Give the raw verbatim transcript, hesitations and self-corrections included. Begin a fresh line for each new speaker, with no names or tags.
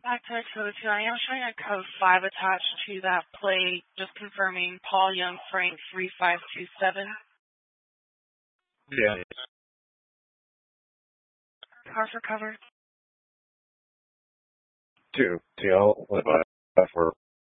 Back to code two. I am showing a code five attached to that plate, just confirming Paul Young Frank three five two seven.
Yeah.
Car for cover.
Two. T L, for